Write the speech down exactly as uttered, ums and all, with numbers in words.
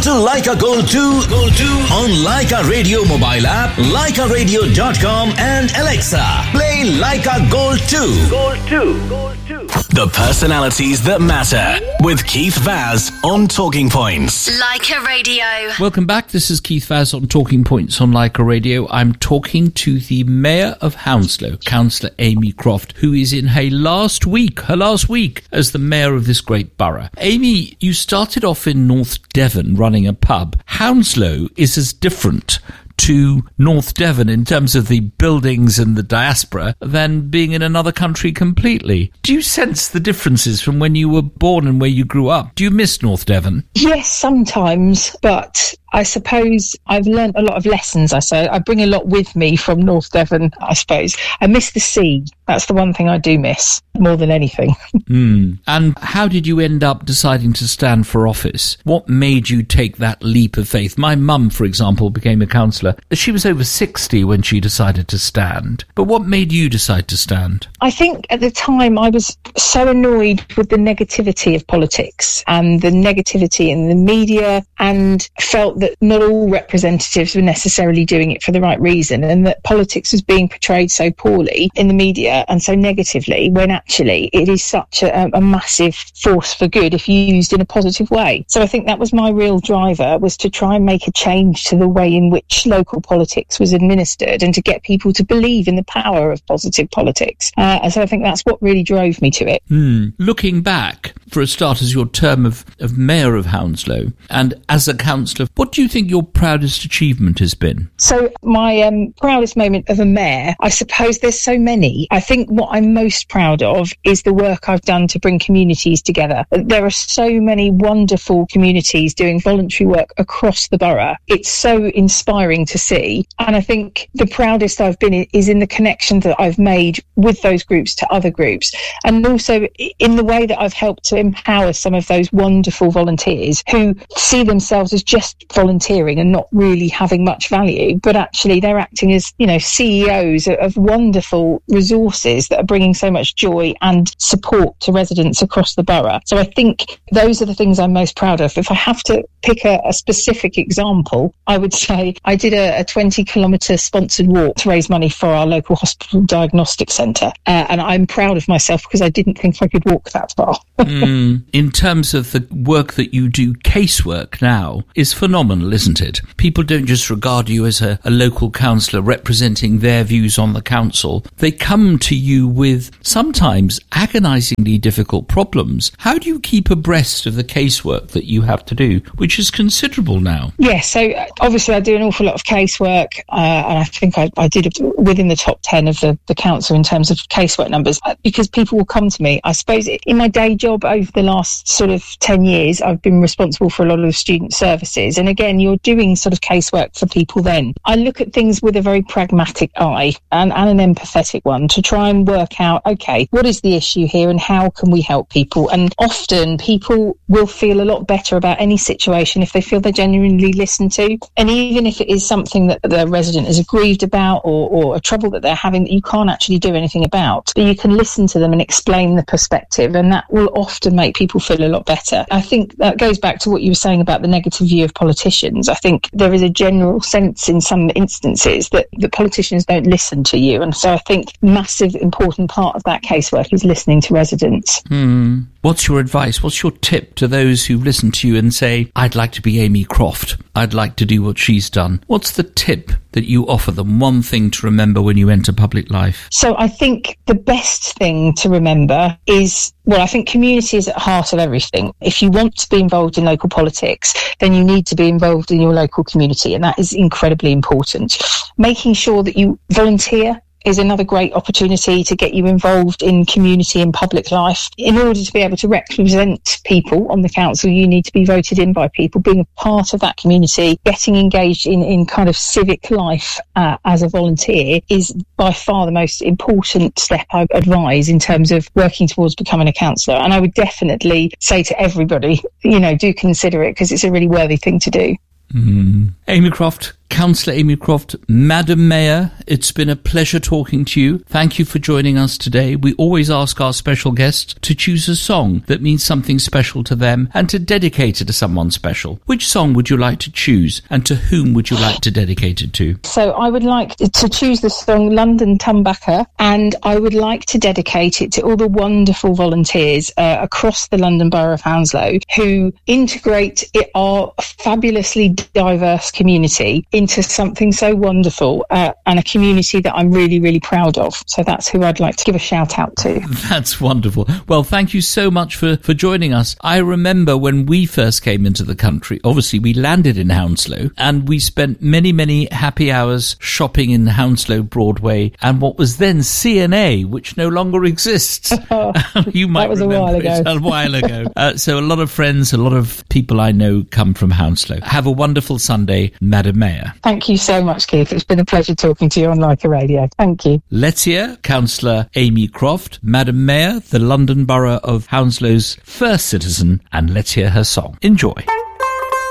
to Leica Gold two, Gold two on Leica Radio mobile app, leica radio dot com and Alexa. Play Leica Gold two. Gold two. Gold two. The personalities that matter with Keith Vaz on Talking Points. Leica Radio. Welcome back. This is Keith Vaz on Talking Points on Leica Radio. I'm talking to the Mayor of Hounslow, Councillor Amy Croft, who is in her last week, her last week as the Mayor of this great borough. Amy, you started off in North Devon running a pub. Hounslow is as different to North Devon in terms of the buildings and the diaspora than being in another country completely. Do you sense the differences from when you were born and where you grew up? Do you miss North Devon? Yes, sometimes, but I suppose I've learnt a lot of lessons. I say I bring a lot with me from North Devon, I suppose. I miss the sea. That's the one thing I do miss more than anything. Mm. And how did you end up deciding to stand for office? What made you take that leap of faith? My mum, for example, became a councillor. She was over sixty when she decided to stand. But what made you decide to stand? I think at the time I was so annoyed with the negativity of politics and the negativity in the media, and felt that not all representatives were necessarily doing it for the right reason, and that politics was being portrayed so poorly in the media and so negatively, when actually it is such a, a massive force for good if used in a positive way. So I think that was my real driver, was to try and make a change to the way in which local politics was administered and to get people to believe in the power of positive politics. Uh, and so I think that's what really drove me to it. Mm. Looking back, for a start, as your term of, of Mayor of Hounslow and as a councillor, what do you think your proudest achievement has been? So my um, proudest moment of a mayor, I suppose there's so many. I think what I'm most proud of is the work I've done to bring communities together. There are so many wonderful communities doing voluntary work across the borough. It's so inspiring to see. And I think the proudest I've been is in the connection that I've made with those groups to other groups, and also in the way that I've helped to empower some of those wonderful volunteers who see themselves as just volunteering and not really having much value, but actually they're acting as, you know, C E Os of wonderful resources that are bringing so much joy and support to residents across the borough. So I think those are the things I'm most proud of. If I have to pick a, a specific example, I would say I did a, a twenty kilometre sponsored walk to raise money for our local hospital diagnostic centre, uh, and I'm proud of myself because I didn't think I could walk that far. mm, in terms of the work that you do, casework now is phenomenal, isn't it? People don't just regard you as a, a local councillor representing their views on the council. They come to you with sometimes agonisingly difficult problems. How do you keep abreast of the casework that you have to do, which is considerable now? Yes, so obviously I do an awful lot of casework, uh, and I think I, I did within the top ten of the, the council in terms of casework numbers, because people will come to me. I suppose in my day job over the last sort of ten years, I've been responsible for a lot of student services. And again, you're doing sort of casework for people then. I look at things with a very pragmatic eye and, and an empathetic one to try and work out, okay, what is the issue here and how can we help people? And often people will feel a lot better about any situation if they feel they're genuinely listened to. And even if it is something that the resident is aggrieved about, or, or a trouble that they're having that you can't actually do anything about, but you can listen to them and explain the perspective, and that will often make people feel a lot better. I think that goes back to what you were saying about the negative view of politicians. I think there is a general sense in some instances that the politicians don't listen to you, and so I think massive important part of that casework is listening to residents. Hmm. What's your advice? What's your tip to those who listen to you and say, I'd like to be Amy Croft, I'd like to do what she's done? What's the tip that you offer them, one thing to remember when you enter public life? So I think the best thing to remember is, well, I think community is at the heart of everything. If you want to be involved in local politics, then you need to be involved in your local community, and that is incredibly important. Making sure that you volunteer is another great opportunity to get you involved in community and public life. In order to be able to represent people on the council, you need to be voted in by people. Being a part of that community, getting engaged in, in kind of civic life uh, as a volunteer is by far the most important step I advise in terms of working towards becoming a councillor. And I would definitely say to everybody, you know, do consider it, because it's a really worthy thing to do. Mm. Amy Croft, Councillor Amy Croft, Madam Mayor, it's been a pleasure talking to you. Thank you for joining us today. We always ask our special guests to choose a song that means something special to them and to dedicate it to someone special. Which song would you like to choose, and to whom would you like to dedicate it to? So I would like to choose the song London Tumbacker, and I would like to dedicate it to all the wonderful volunteers uh, across the London Borough of Hounslow who integrate it, our fabulously diverse community into something so wonderful, uh, and a community that I'm really, really proud of. So that's who I'd like to give a shout out to. That's wonderful. Well, thank you so much for, for joining us. I remember when we first came into the country, obviously we landed in Hounslow, and we spent many, many happy hours shopping in Hounslow Broadway and what was then C and A, which no longer exists. You might that was remember a while ago. it a while ago. uh, so a lot of friends, a lot of people I know come from Hounslow. Have a wonderful Sunday, Madam Mayor. Thank you so much, Keith. It's been a pleasure talking to you on Leica Radio. Thank you. Let's hear Councillor Amy Croft, Madam Mayor, the London Borough of Hounslow's first citizen, and let's hear her song. Enjoy.